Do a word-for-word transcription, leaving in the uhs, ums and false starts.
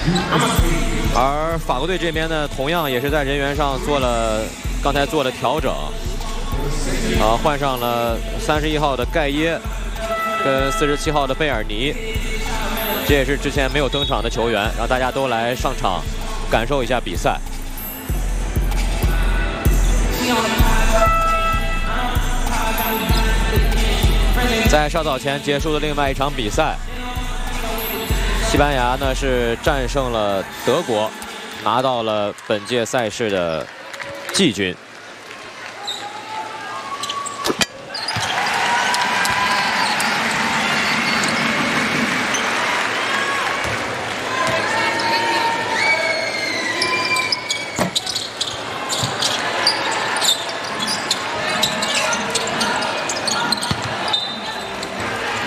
而法国队这边呢，同样也是在人员上做了刚才做了调整，啊，换上了三十一号的盖耶跟四十七号的贝尔尼，这也是之前没有登场的球员，让大家都来上场感受一下比赛。在稍早前结束的另外一场比赛，西班牙呢是战胜了德国，拿到了本届赛事的季军。